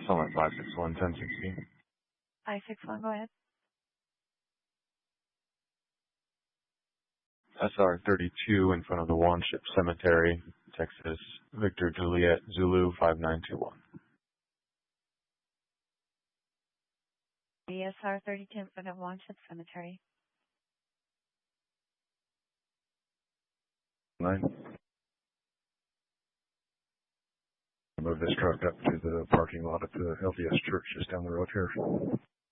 Summit 561 1060. 561, go ahead. SR 32 in front of the Wanship Cemetery, Texas. Victor Juliet Zulu 5921. BSR 32 in front of Wanship Cemetery. 9. Move this truck up to the parking lot at the LDS Church just down the road here.